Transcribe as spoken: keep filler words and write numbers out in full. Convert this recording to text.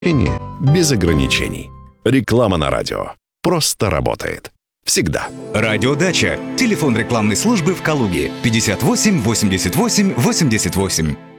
без ограничений. Реклама на радио просто работает. Всегда. Радиодача. Телефон рекламной службы в Калуге. пятьдесят восемь восемьдесят восемь восемьдесят восемь.